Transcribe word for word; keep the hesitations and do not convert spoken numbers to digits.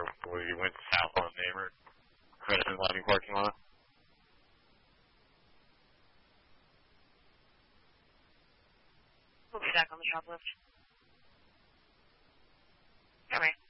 where you went south on Neighbor, Crescent Lighting parking lot. We'll be back on the shoplift. All right.